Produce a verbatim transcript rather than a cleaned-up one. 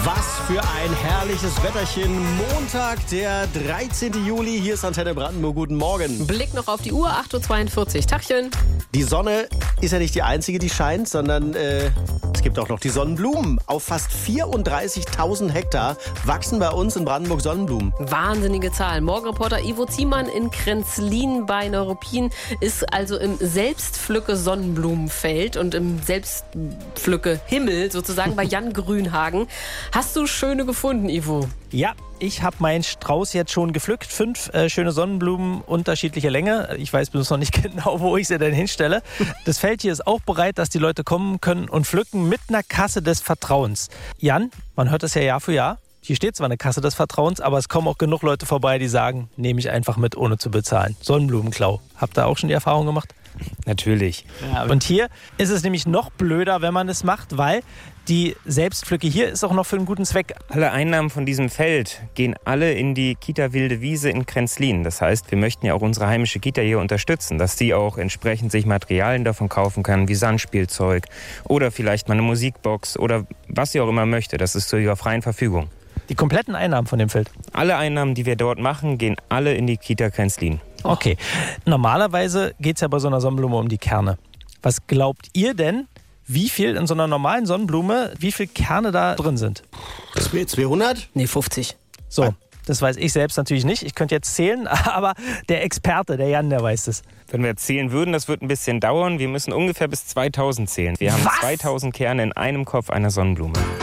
Was für ein herrliches Wetterchen. Montag, der dreizehnten Juli. Hier ist Antenne Brandenburg. Guten Morgen. Blick noch auf die Uhr, acht Uhr zweiundvierzig. Tachchen. Die Sonne ist ja nicht die einzige, die scheint, sondern äh, es gibt auch noch die Sonnenblumen. Auf fast vierunddreißigtausend Hektar wachsen bei uns in Brandenburg Sonnenblumen. Wahnsinnige Zahl. Morgenreporter Ivo Ziemann in Krenzlin bei Neuruppin ist also im Selbstpflücke-Sonnenblumenfeld und im Selbstpflücke-Himmel sozusagen bei Jan Grünhagen. Hast du schöne gefunden, Ivo? Ja, ich habe meinen Strauß jetzt schon gepflückt. Fünf äh, schöne Sonnenblumen unterschiedlicher Länge. Ich weiß bloß noch nicht genau, wo ich sie denn hinstelle. Das Feld hier ist auch bereit, dass die Leute kommen können und pflücken mit einer Kasse des Vertrauens. Jan, man hört das ja Jahr für Jahr. Hier steht zwar eine Kasse des Vertrauens, aber es kommen auch genug Leute vorbei, die sagen, nehme ich einfach mit, ohne zu bezahlen. Sonnenblumenklau. Habt ihr auch schon die Erfahrung gemacht? Natürlich. Ja, und hier ist es nämlich noch blöder, wenn man es macht, weil die Selbstpflücke hier ist auch noch für einen guten Zweck. Alle Einnahmen von diesem Feld gehen alle in die Kita Wilde Wiese in Krenzlin. Das heißt, wir möchten ja auch unsere heimische Kita hier unterstützen, dass die auch entsprechend sich Materialien davon kaufen kann, wie Sandspielzeug oder vielleicht mal eine Musikbox oder was sie auch immer möchte. Das ist zu ihrer freien Verfügung. Die kompletten Einnahmen von dem Feld? Alle Einnahmen, die wir dort machen, gehen alle in die Kita Krenzlin. Okay. Normalerweise geht es ja bei so einer Sonnenblume um die Kerne. Was glaubt ihr denn, wie viel in so einer normalen Sonnenblume, wie viel Kerne da drin sind? zweihundert? Nee, fünfzig. So, das weiß ich selbst natürlich nicht. Ich könnte jetzt zählen, aber der Experte, der Jan, der weiß es. Wenn wir zählen würden, das wird ein bisschen dauern. Wir müssen ungefähr bis zweitausend zählen. Wir haben Was? zweitausend Kerne in einem Kopf einer Sonnenblume.